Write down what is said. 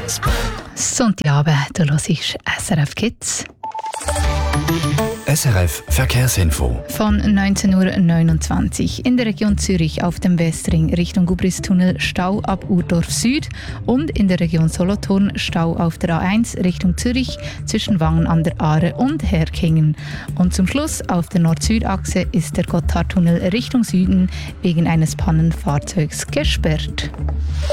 Sonntagabend, du hörst SRF Kids. SRF Verkehrsinfo. Von 19:29 Uhr in der Region Zürich auf dem Westring Richtung Gubristunnel Stau ab Urdorf Süd und in der Region Solothurn Stau auf der A1 Richtung Zürich zwischen Wangen an der Aare und Herkingen. Und zum Schluss auf der Nord-Süd-Achse ist der Gotthardtunnel Richtung Süden wegen eines Pannenfahrzeugs gesperrt.